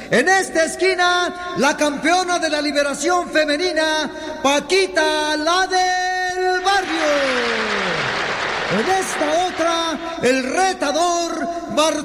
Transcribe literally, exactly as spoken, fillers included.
En esta esquina, la campeona de la liberación femenina, Paquita, la del barrio. En esta otra, el retador Martín.